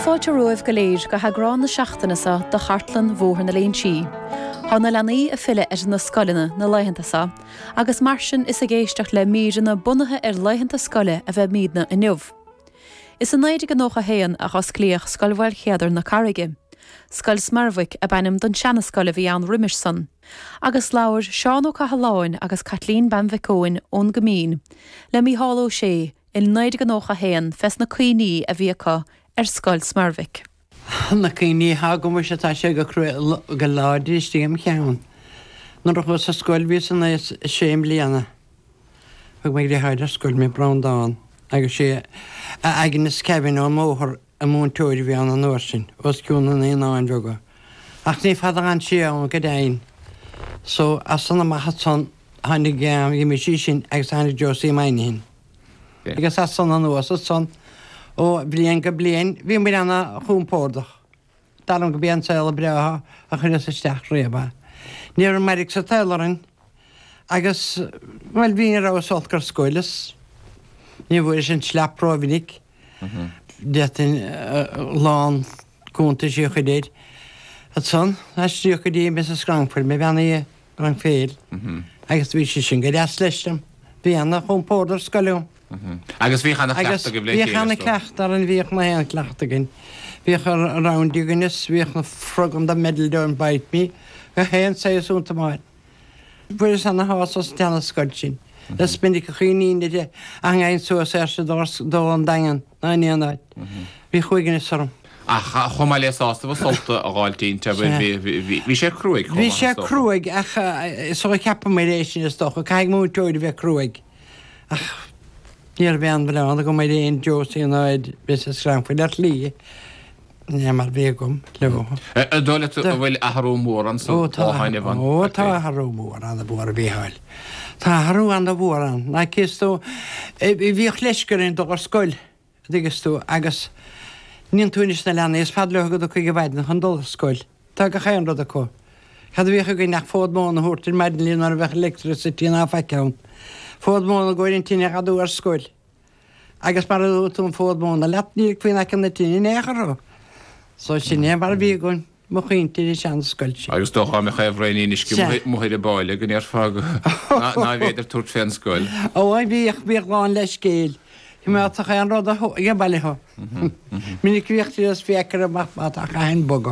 fáilte roimh go léir go hagráin na seachtainasa do chartlan mhór na léon si. Tháina leanaí a fille ar na scoilena na leitheantasa, agus mar sin is a géisteach le míre na bunathe ar leitheanta scoile a bheith míadna inniuh. Is an éidir go nócha héan a chus clíoch scoilmhil chéadar na Carraige. Scoil Smarmhaigh a bainim don seanna scoile bhí an Rimisson. Agus láir Seán Ó Cathaláin agus Kathleen Banvicóin ón Gomín. Le Mícheál Ó Sé, in néidir go nócha héan fes na cuioine a bhí acu ar Scoil Smarmhaigh. Na cuioine há go mu atá sé go láidir stíam cheann. Nuair a chus a scoil bhí san séim bliana. Bhag mé réthid a scoil mé Browndown. Agus sé agin is Kevin ó móthir a mún tóir bhí an nuair sin, os ciúna na áin bhega. Ach ní fad an sé an go dain. So as sanna maithe son tháinig mé sí sin agus tháinig Josie Mainihin. Agus as san an nuas son ó blion go blion, bhí mé anna chúmpórdach. Darm go bíon saoil breatha a chuine sa steach réba. Níor an meric sa teilerin, agus bhfuil bhíon rá solcar scoilas. Ní bhfuir sin sleapróvinnig. Detain lán cúnta sí chu déir. At son, eistrí go dí mis a scrangfuil, mé bheanna í rang féil. Agus bhí sé sin go deas leistem. Bhí anna chúmpórdar scoilú. Agus bhí chana cleachta go bléir. Bhí chana cleachta ar an bhíoch na héan cleachta gin. Bhíoch ar roundíganis, bhíoch na frogam da medal down bite me, go héan séasúnta máid. Bhuiir sanna hásas teanna scoil sin. Das bin ik geen dat aan zo zes door een dingen. Nee, nee. Wie gooi je het zo? Ach, kom maar les als we solten al tien te wie zeg kroeg. Wie zeg kroeg? Ach, zo ik heb een medicijn is toch. Kijk moet je weer kroeg. Ach, hier ben we dan kom je in Josie en uit business schrank voor dat lie. Nee, maar weer kom. Doe het wel aromoran zo. Oh, ta aromoran de boer weer. Tá harú an a bhóran, na cistú bhí chleiscurinn do scoil digustú agus níon túnis na lena is fad lehagad a chuige bhaidna chun dul scoil. Tá go chéan rud acu. Chad bhí go nach fód móna húirtir meidlín ar bheith electricity ná feiceann. Fód móna goirinn tíine gadú ar scoil. Agus mar útún fód móna leat níor cuioine an na tíine nécharú. So sin é mar bhí gon. Mo chuintir sean scoilse. Agus dócha me chéhraí níosci muir a báile go níor fág ná bhéidir tuairt féin scoil. Ó bhíoh bhíháin leis céil. Hi mé tá an rud a bailthe. Minic bhíochttaí as fécar amach a chain boga.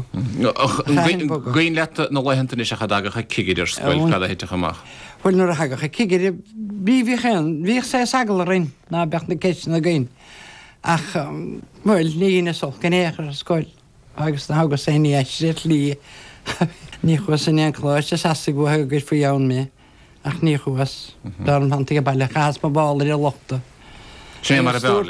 Gaon le nó leihananta is a chadaga ciidir scoil cad a héiteach amach. Bhfuil nuair a hagacha ciidir bí bhíchéan, bhíoh sé sagal rin ná beach na céit na gain. Ach bhfuil níana sol gan éair a scoil. Agus na hagus sé ní éisiir lí ní chuas in an chláis a sasa go gur fao ann mé ach ní chuas dar an hananta bailile chas má bála í lochta. Sé mar a bheála.